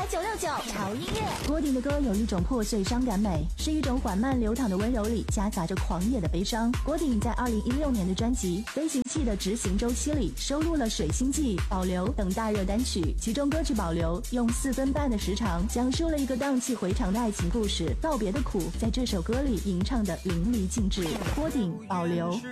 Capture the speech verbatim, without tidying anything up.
九六九潮音乐。 郭顶的歌有一种破碎伤感美，是一种缓慢流淌的温柔里夹杂着狂野的悲伤。郭顶在二零一六年的专辑《飞行器的执行周期》里收录了《水星记》、《保留》等大热单曲，其中歌曲《保留》用四分半的时长讲述了一个荡气回肠的爱情故事，告别的苦在这首歌里吟唱的淋漓尽致。郭顶《保留》。